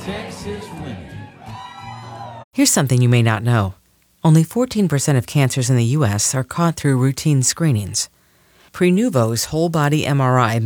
Texas women. Here's something you may not know. Only 14% of cancers in the U.S. are caught through routine screenings. Prenuvo's whole-body MRI